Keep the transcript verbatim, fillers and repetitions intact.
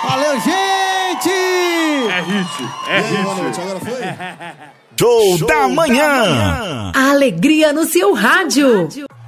Valeu, gente! É hit, é hit. Boa noite, agora foi? Show, Show da, manhã. da manhã. A alegria no seu rádio.